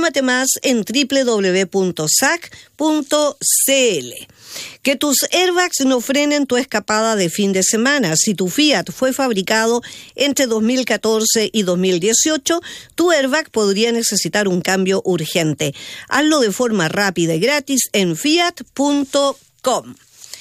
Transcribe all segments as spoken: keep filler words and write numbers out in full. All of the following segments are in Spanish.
Infórmate más en doble u doble u doble u punto s a c punto c l. Que tus airbags no frenen tu escapada de fin de semana. Si tu Fiat fue fabricado entre dos mil catorce y dos mil dieciocho, tu airbag podría necesitar un cambio urgente. Hazlo de forma rápida y gratis en fiat punto com.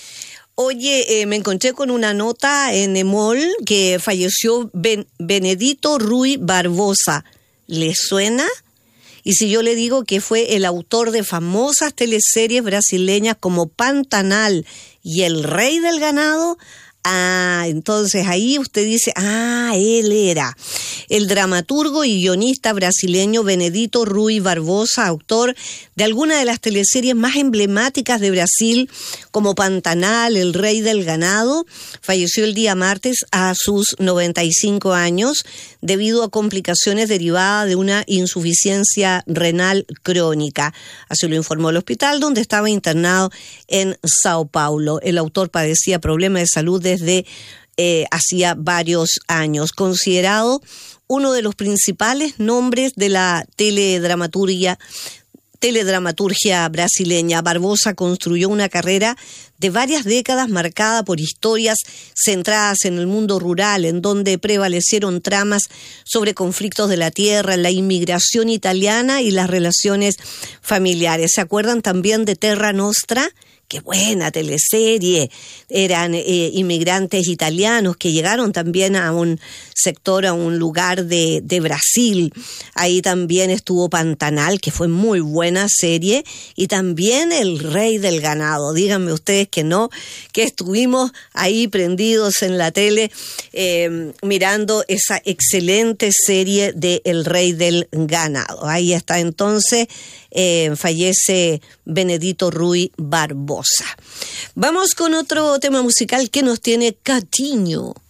Oye, eh, me encontré con una nota en Emol que falleció Ben- Benedito Ruy Barbosa. ¿Le suena? Y si yo le digo que fue el autor de famosas teleseries brasileñas como Pantanal y El Rey del Ganado, ah, entonces ahí usted dice, ah, él era el dramaturgo y guionista brasileño Benedito Ruy Barbosa, autor de algunas de las teleseries más emblemáticas de Brasil, como Pantanal, El Rey del Ganado. Falleció el día martes a sus noventa y cinco años debido a complicaciones derivadas de una insuficiencia renal crónica. Así lo informó el hospital donde estaba internado en Sao Paulo. El autor padecía problemas de salud desde eh, hacía varios años. Considerado uno de los principales nombres de la teledramaturgia teledramaturgia brasileña, Barbosa construyó una carrera de varias décadas marcada por historias centradas en el mundo rural, en donde prevalecieron tramas sobre conflictos de la tierra, la inmigración italiana y las relaciones familiares. ¿Se acuerdan también de Terra Nostra? Qué buena teleserie. Eran eh, inmigrantes italianos que llegaron también a un sector, a un lugar de, de Brasil. Ahí también estuvo Pantanal, que fue muy buena serie, y también El Rey del Ganado. Díganme ustedes que no, que estuvimos ahí prendidos en la tele eh, mirando esa excelente serie de El Rey del Ganado. Ahí está entonces, eh, fallece Benedito Ruy Barbosa. Vamos con otro tema musical que nos tiene Catiño.